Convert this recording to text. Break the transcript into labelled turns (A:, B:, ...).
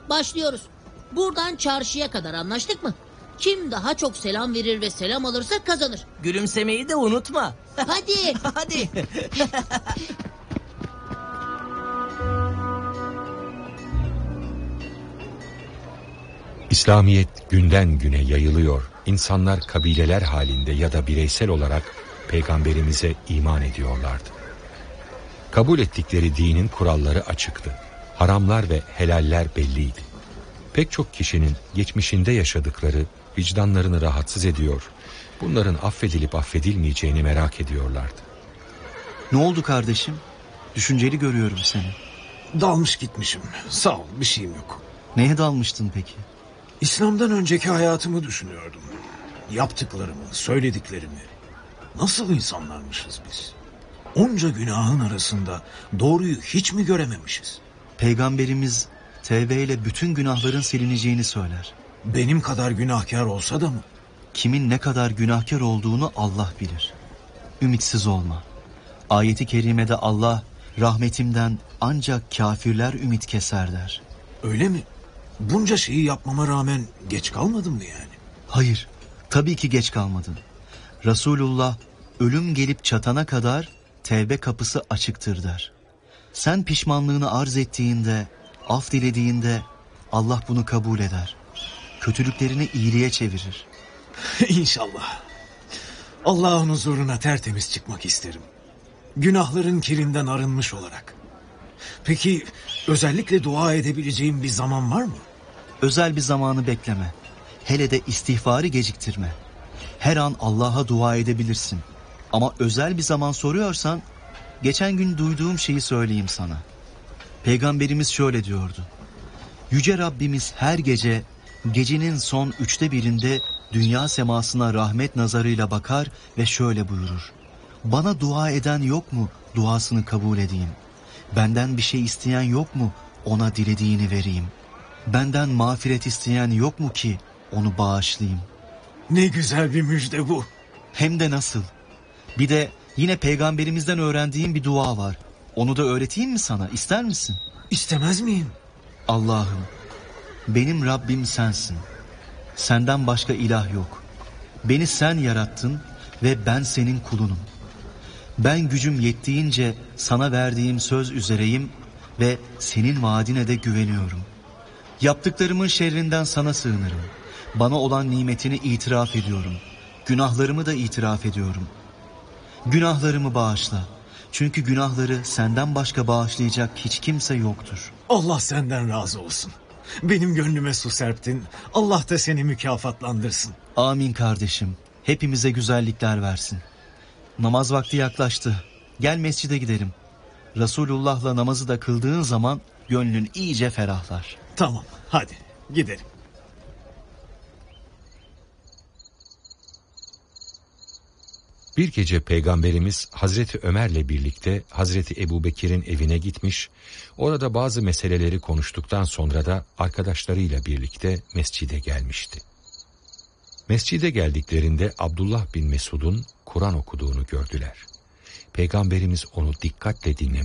A: Başlıyoruz. Buradan çarşıya kadar, anlaştık mı? Kim daha çok selam verir ve selam alırsa kazanır.
B: Gülümsemeyi de unutma.
A: Hadi.
B: Hadi.
C: İslamiyet günden güne yayılıyor. İnsanlar kabileler halinde ya da bireysel olarak peygamberimize iman ediyorlardı. Kabul ettikleri dinin kuralları açıktı. Haramlar ve helaller belliydi. Pek çok kişinin geçmişinde yaşadıkları vicdanlarını rahatsız ediyor. Bunların affedilip affedilmeyeceğini merak ediyorlardı.
D: Ne oldu kardeşim? Düşünceli görüyorum seni.
E: Dalmış gitmişim. Sağ ol, bir şeyim yok.
D: Neye dalmıştın peki?
E: İslam'dan önceki hayatımı düşünüyordum. Yaptıklarımı, söylediklerimi. Nasıl insanlarmışız biz? Onca günahın arasında doğruyu hiç mi görememişiz?
D: Peygamberimiz tevbe ile bütün günahların silineceğini söyler.
E: Benim kadar günahkar olsa da mı?
D: Kimin ne kadar günahkar olduğunu Allah bilir. Ümitsiz olma. Ayeti kerimede Allah rahmetimden ancak kafirler ümit keser der.
E: Öyle mi? Bunca şeyi yapmama rağmen geç kalmadım mı yani?
D: Hayır, tabii ki geç kalmadın. Resulullah ölüm gelip çatana kadar tevbe kapısı açıktır der. Sen pişmanlığını arz ettiğinde, af dilediğinde Allah bunu kabul eder. Kötülüklerini iyiliğe çevirir.
E: İnşallah. Allah'ın huzuruna tertemiz çıkmak isterim. Günahların kirinden arınmış olarak. Peki özellikle dua edebileceğim bir zaman var mı?
D: Özel bir zamanı bekleme. Hele de istiğfarı geciktirme. Her an Allah'a dua edebilirsin. Ama özel bir zaman soruyorsan, geçen gün duyduğum şeyi söyleyeyim sana. Peygamberimiz şöyle diyordu. Yüce Rabbimiz her gece, gecenin son 1/3'ünde dünya semasına rahmet nazarıyla bakar ve şöyle buyurur. Bana dua eden yok mu, duasını kabul edeyim? Benden bir şey isteyen yok mu, ona dilediğini vereyim? Benden mağfiret isteyen yok mu ki onu bağışlayayım?
E: Ne güzel bir müjde bu.
D: Hem de nasıl? Bir de yine peygamberimizden öğrendiğim bir dua var. Onu da öğreteyim mi sana? İster misin?
E: İstemez miyim?
D: Allah'ım, benim Rabbim sensin. Senden başka ilah yok. Beni sen yarattın ve ben senin kulunum. Ben gücüm yettiğince sana verdiğim söz üzereyim ve senin vaadine de güveniyorum. Yaptıklarımın şerrinden sana sığınırım. Bana olan nimetini itiraf ediyorum. Günahlarımı da itiraf ediyorum. Günahlarımı bağışla. Çünkü günahları senden başka bağışlayacak hiç kimse yoktur.
E: Allah senden razı olsun. Benim gönlüme su serptin. Allah da seni mükafatlandırsın.
D: Amin kardeşim. Hepimize güzellikler versin. Namaz vakti yaklaştı. Gel mescide gidelim. Resulullah'la namazı da kıldığın zaman gönlün iyice ferahlar.
E: Tamam, hadi gidelim.
C: Bir gece Peygamberimiz Hazreti Ömer'le birlikte Hazreti Ebubekir'in evine gitmiş, orada bazı meseleleri konuştuktan sonra da arkadaşlarıyla birlikte mescide gelmişti. Mescide geldiklerinde Abdullah bin Mesud'un Kur'an okuduğunu gördüler. Peygamberimiz onu dikkatle dinlemeye